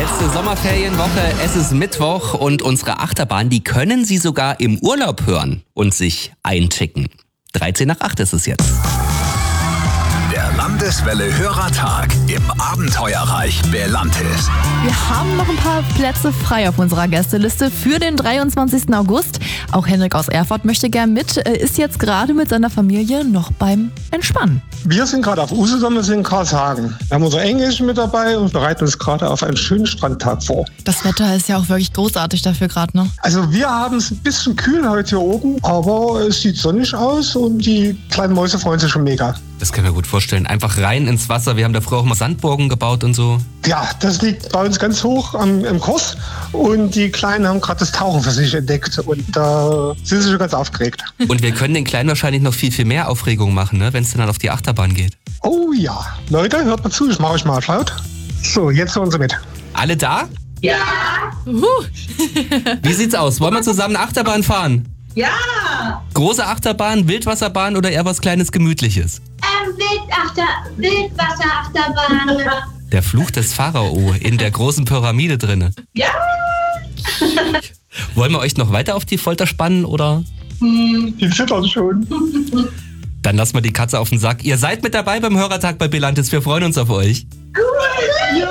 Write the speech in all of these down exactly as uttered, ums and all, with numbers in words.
Letzte Sommerferienwoche, es ist Mittwoch und unsere Achterbahn, die können Sie sogar im Urlaub hören und sich einchecken. dreizehn nach acht ist es jetzt. Der Landeswelle Hörertag im Abenteuerreich Belantis. Wir haben noch ein paar Plätze frei auf unserer Gästeliste für den dreiundzwanzigsten August. Auch Henrik aus Erfurt möchte gern mit, ist jetzt gerade mit seiner Familie noch beim Entspannen. Wir sind gerade auf Usedom, wir sind in Karlshagen. Wir haben unsere Englischen mit dabei und bereiten uns gerade auf einen schönen Strandtag vor. Das Wetter ist ja auch wirklich großartig dafür gerade, ne? Also wir haben es ein bisschen kühl heute hier oben, aber es sieht sonnig aus und die kleinen Mäuse freuen sich schon mega. Das können wir gut vorstellen. Einfach rein ins Wasser. Wir haben da früher auch mal Sandburgen gebaut und so. Ja, das liegt bei uns ganz hoch am, im Kurs und die Kleinen haben gerade das Tauchen für sich entdeckt und da äh, sind sie schon ganz aufgeregt. Und wir können den Kleinen wahrscheinlich noch viel, viel mehr Aufregung machen, ne? Wenn es dann auf die Achterbahn geht. Oh ja. Leute, hört mal zu, ich mache euch mal laut. So, jetzt hören Sie mit. Alle da? Ja. Uhu. Wie sieht's aus? Wollen wir zusammen Achterbahn fahren? Ja. Große Achterbahn, Wildwasserbahn oder eher was Kleines, Gemütliches? Ähm, Wildachter, Wildwasserachterbahn. Der Fluch des Pharao in der großen Pyramide drinne. Ja. Wollen wir euch noch weiter auf die Folter spannen oder? Die zittern schon. Dann lassen wir die Katze auf den Sack. Ihr seid mit dabei beim Hörertag bei Belantis. Wir freuen uns auf euch. Ja.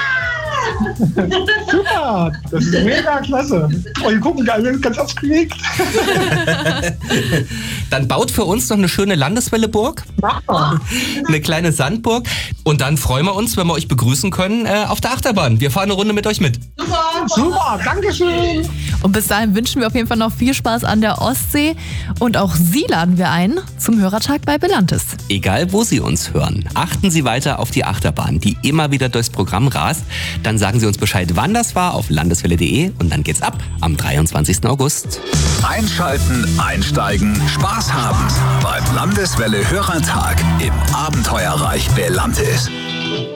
Super, das ist mega klasse. Oh, die gucken alle ganz aufgeregt. Dann baut für uns noch eine schöne Landeswelleburg. Mach mal. Eine kleine Sandburg. Und dann freuen wir uns, wenn wir euch begrüßen können äh, auf der Achterbahn. Wir fahren eine Runde mit euch mit. Super, danke schön. Und bis dahin wünschen wir auf jeden Fall noch viel Spaß an der Ostsee. Und auch Sie laden wir ein zum Hörertag bei Belantis. Egal, wo Sie uns hören, achten Sie weiter auf die Achterbahn, die immer wieder durchs Programm rast. Dann sagen Sie uns Bescheid, wann das war, auf landeswelle punkt de und dann geht's ab am dreiundzwanzigsten August. Einschalten, einsteigen, Spaß haben beim Landeswelle Hörertag im Abenteuerreich Belantis.